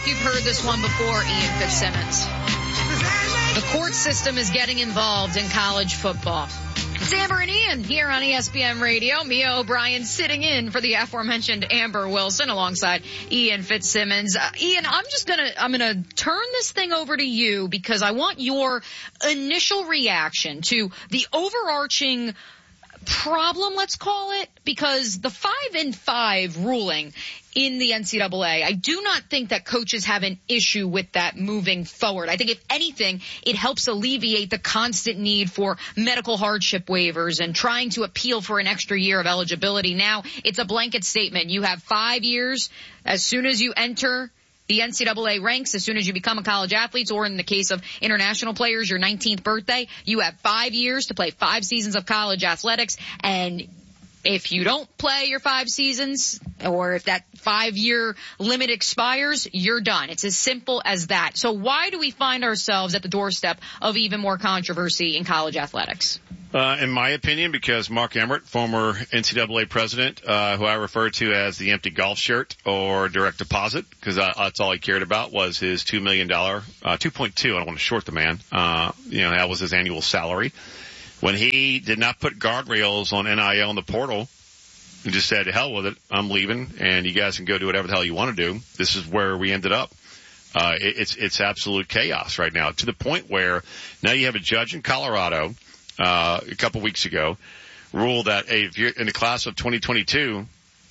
You've heard this one before, Ian Fitzsimmons. The court system is getting involved in college football. It's Amber and Ian here on ESPN Radio. Mia O'Brien sitting in for the aforementioned Amber Wilson alongside Ian Fitzsimmons. Ian, I'm gonna turn this thing over to you because I want your initial reaction to the overarching problem, let's call it, because the 5-5 ruling in the NCAA, I do not think that coaches have an issue with that moving forward. I think if anything, it helps alleviate the constant need for medical hardship waivers and trying to appeal for an extra year of eligibility. Now it's a blanket statement. You have 5 years as soon as you enter the NCAA ranks, as soon as you become a college athlete, or in the case of international players, your 19th birthday, you have 5 years to play 5 seasons of college athletics. And if you don't play your 5 seasons, or if that 5-year limit expires, you're done. It's as simple as that. So why do we find ourselves at the doorstep of even more controversy in college athletics? In my opinion, because Mark Emmert, former NCAA president, who I refer to as the empty golf shirt or direct deposit, because that's all he cared about was his $2 million, 2.2. I don't want to short the man. That was his annual salary. When he did not put guardrails on NIL in the portal and just said, hell with it, I'm leaving, and you guys can go do whatever the hell you want to do, this is where we ended up. It's absolute chaos right now, to the point where now you have a judge in Colorado a couple weeks ago ruled that, hey, if you're in the class of 2022,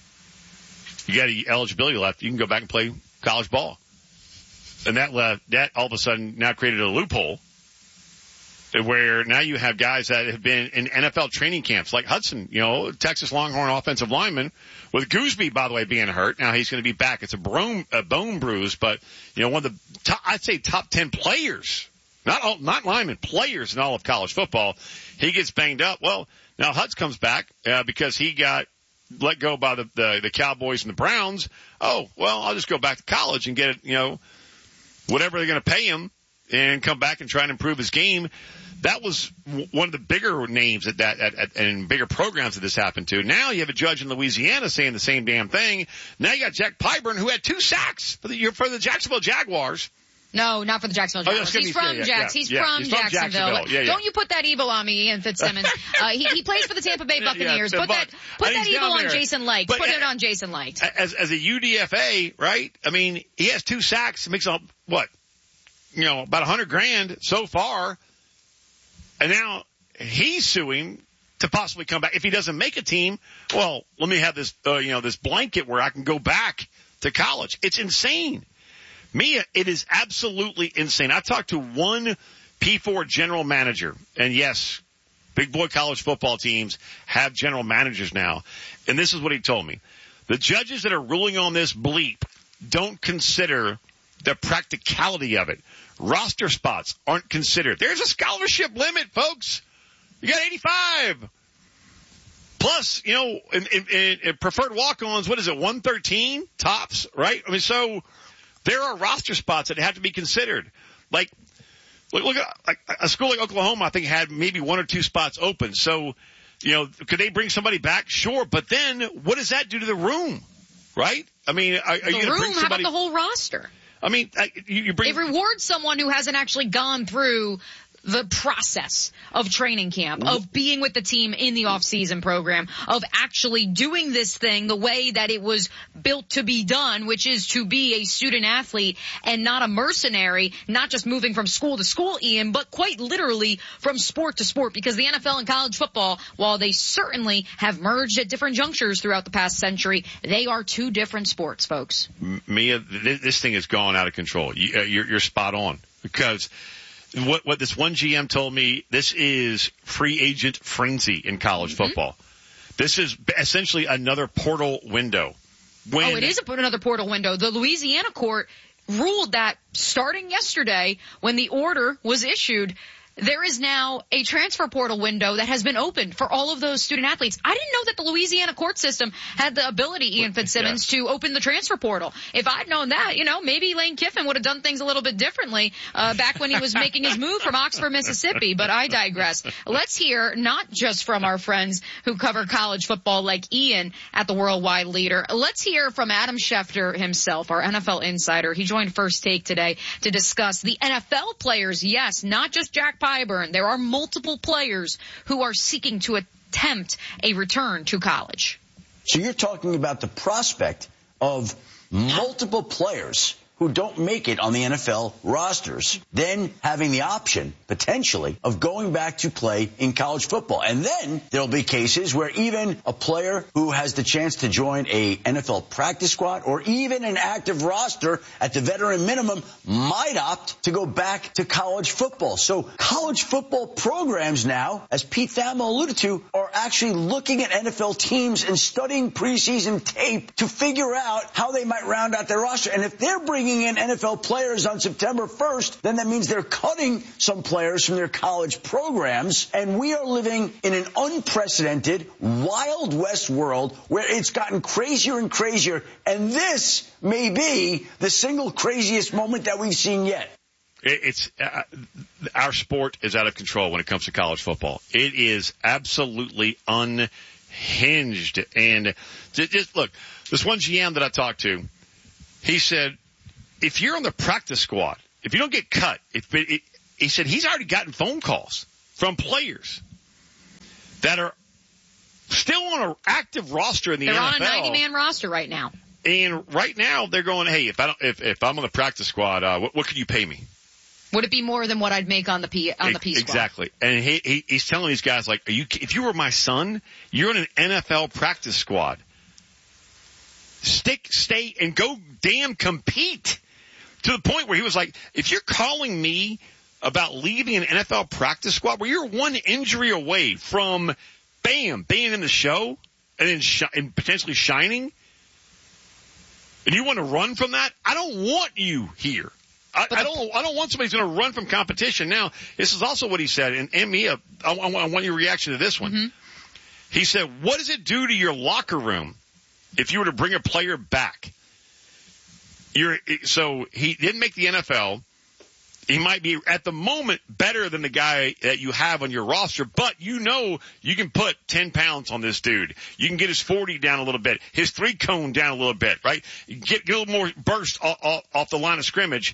you got eligibility left, you can go back and play college ball. And that all of a sudden now created a loophole where now you have guys that have been in NFL training camps, like Hudson, Texas Longhorn offensive lineman, with Gooseby, by the way, being hurt. Now he's going to be back. It's a bone bruise, but, one of the I'd say top 10 players, not linemen, players in all of college football. He gets banged up. Well, now Hudson comes back, because he got let go by the Cowboys and the Browns. Oh, well, I'll just go back to college and get it, whatever they're going to pay him, and come back and try and improve his game. That was one of the bigger names and bigger programs that this happened to. Now you have a judge in Louisiana saying the same damn thing. Now you got Jack Pyburn, who had 2 sacks for the Jacksonville Jaguars. No, not for the Jacksonville Jaguars. He's from Jacksonville. Yeah. Don't you put that evil on me, Ian Fitzsimmons. He plays for the Tampa Bay Buccaneers. Put that evil on Jason Licht. Put it on Jason Licht. As a UDFA, right? I mean, he has 2 sacks. Makes up what? About $100,000 so far. And now he's suing to possibly come back. If he doesn't make a team, well, let me have this, this blanket where I can go back to college. It's insane. Mia, it is absolutely insane. I talked to one P4 general manager, and yes, big boy college football teams have general managers now. And this is what he told me. The judges that are ruling on this bleep don't consider the practicality of it. Roster spots aren't considered. There's a scholarship limit, folks. You got 85. Plus, in preferred walk-ons, what is it, 113 tops, right? I mean, so there are roster spots that have to be considered. Like, look at a school like Oklahoma, I think, had maybe 1 or 2 spots open. So, could they bring somebody back? Sure. But then what does that do to the room, right? I mean, are you going to bring somebody? How about the whole roster? I mean, you bring. It rewards someone who hasn't actually gone through the process of training camp, of being with the team in the off-season program, of actually doing this thing the way that it was built to be done, which is to be a student athlete and not a mercenary, not just moving from school to school, Ian, but quite literally from sport to sport, because the NFL and college football, while they certainly have merged at different junctures throughout the past century, they are 2 different sports, folks. Mia, this thing has gone out of control. You're spot on, because what this one GM told me, this is free agent frenzy in college football. This is essentially another portal window. It is another portal window. The Louisiana court ruled that starting yesterday, when the order was issued, there is now a transfer portal window that has been opened for all of those student athletes. I didn't know that the Louisiana court system had the ability, Ian Fitzsimmons, to open the transfer portal. If I'd known that, maybe Lane Kiffin would have done things a little bit differently back when he was making his move from Oxford, Mississippi. But I digress. Let's hear not just from our friends who cover college football like Ian at the Worldwide Leader. Let's hear from Adam Schefter himself, our NFL insider. He joined First Take today to discuss the NFL players. Yes, not just Jack Pyburn. There are multiple players who are seeking to attempt a return to college. So you're talking about the prospect of multiple players who don't make it on the NFL rosters, then having the option, potentially, of going back to play in college football. And then there'll be cases where even a player who has the chance to join a NFL practice squad or even an active roster at the veteran minimum might opt to go back to college football. So college football programs now, as Pete Thamel alluded to, are actually looking at NFL teams and studying preseason tape to figure out how they might round out their roster. And if they're bringing in NFL players on September 1st, then that means they're cutting some players from their college programs. And we are living in an unprecedented Wild West world where it's gotten crazier and crazier. And this may be the single craziest moment that we've seen yet. It's our sport is out of control when it comes to college football. It is absolutely unhinged. And just look, this one GM that I talked to, he said, if you're on the practice squad, if you don't get cut, he said he's already gotten phone calls from players that are still on an active roster in the NFL. They're on a 90-man roster right now. And right now they're going, hey, if I'm on the practice squad, what can you pay me? Would it be more than what I'd make on the P squad? Exactly. And he's telling these guys, like, if you were my son, you're in an NFL practice squad. Stay, and go damn compete. To the point where he was like, if you're calling me about leaving an NFL practice squad where you're one injury away from, bam, being in the show and then and potentially shining, and you want to run from that, I don't want you here. I don't want somebody who's going to run from competition. Now, this is also what he said, and Mia, I want your reaction to this one. Mm-hmm. He said, what does it do to your locker room if you were to bring a player back? So he didn't make the NFL. He might be at the moment better than the guy that you have on your roster, but you can put 10 pounds on this dude. You can get his 40 down a little bit, his 3-cone down a little bit, right? Get a little more burst off the line of scrimmage.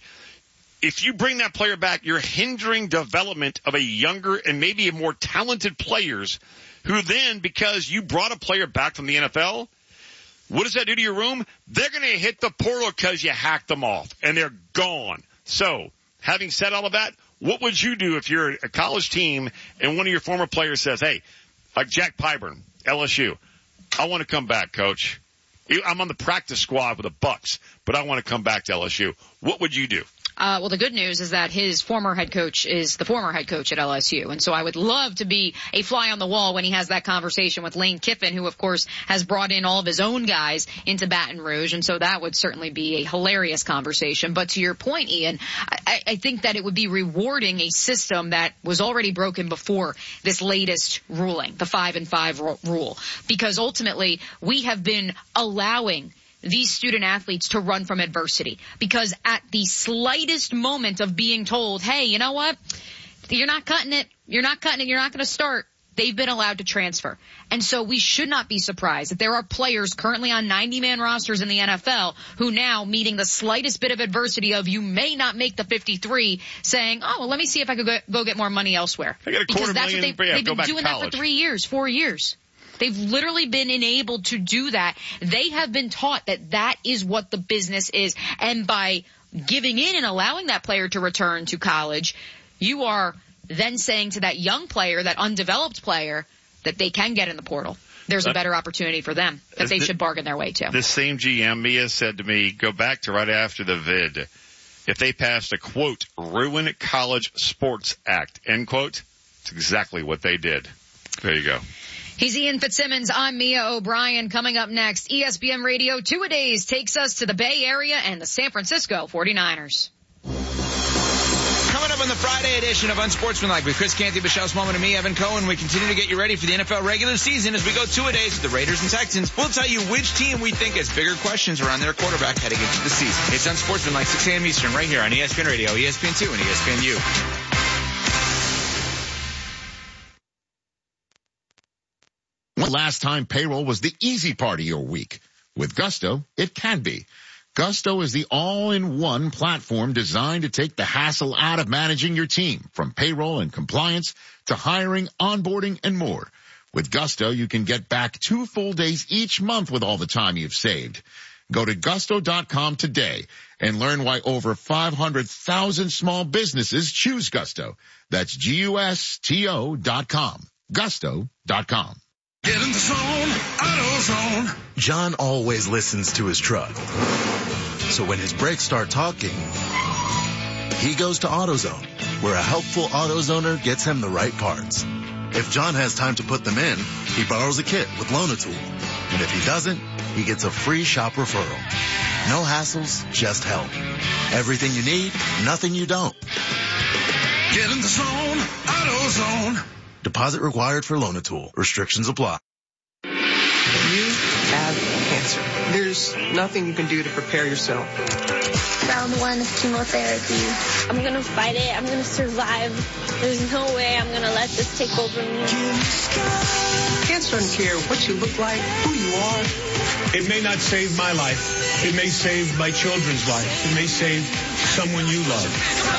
If you bring that player back, you're hindering development of a younger and maybe a more talented players who then, because you brought a player back from the NFL, what does that do to your room? They're going to hit the portal because you hacked them off, and they're gone. So, having said all of that, what would you do if you're a college team and one of your former players says, hey, like Jack Pyburn, LSU, I want to come back, coach. I'm on the practice squad with the Bucks, but I want to come back to LSU. What would you do? Well, the good news is that his former head coach is the former head coach at LSU. And so I would love to be a fly on the wall when he has that conversation with Lane Kiffin, who, of course, has brought in all of his own guys into Baton Rouge. And so that would certainly be a hilarious conversation. But to your point, Ian, I think that it would be rewarding a system that was already broken before this latest ruling, the 5-and-5 rule, because ultimately we have been allowing these student athletes to run from adversity, because at the slightest moment of being told, hey, you know what? You're not cutting it. You're not going to start. They've been allowed to transfer. And so we should not be surprised that there are players currently on 90-man rosters in the NFL who now, meeting the slightest bit of adversity of you may not make the 53, saying, oh, well, let me see if I could go get more money elsewhere. Because that's what they've been doing that for 3 years, 4 years. They've literally been enabled to do that. They have been taught that that is what the business is. And by giving in and allowing that player to return to college, you are then saying to that young player, that undeveloped player, that they can get in the portal. There's a better opportunity for them that they should bargain their way to. This same GM, Mia, said to me, go back to right after the vid. If they passed a, quote, ruin college sports act, end quote, it's exactly what they did. There you go. He's Ian Fitzsimmons. I'm Mia O'Brien. Coming up next, ESPN Radio 2-A-Days takes us to the Bay Area and the San Francisco 49ers. Coming up on the Friday edition of Unsportsmanlike with Chris Canty, Michelle Smallman, and me, Evan Cohen. We continue to get you ready for the NFL regular season as we go two-a-days with the Raiders and Texans. We'll tell you which team we think has bigger questions around their quarterback heading into the season. It's Unsportsmanlike, 6 a.m. Eastern, right here on ESPN Radio, ESPN2, and ESPNU. When last time payroll was the easy part of your week? With Gusto, it can be. Gusto is the all-in-one platform designed to take the hassle out of managing your team, from payroll and compliance to hiring, onboarding, and more. With Gusto, you can get back 2 full days each month with all the time you've saved. Go to gusto.com today and learn why over 500,000 small businesses choose Gusto. That's GUSTO.com. Gusto.com. Get in the zone, AutoZone. John always listens to his truck. So when his brakes start talking, he goes to AutoZone, where a helpful AutoZoner gets him the right parts. If John has time to put them in, he borrows a kit with Loan-A-Tool. And if he doesn't, he gets a free shop referral. No hassles, just help. Everything you need, nothing you don't. Get in the zone, AutoZone. Deposit required for Loan-A-Tool. Restrictions apply. You have cancer. There's nothing you can do to prepare yourself. Round 1 of chemotherapy. I'm going to fight it. I'm going to survive. There's no way I'm going to let this take over me. Cancer doesn't care what you look like, who you are. It may not save my life. It may save my children's life. It may save someone you love.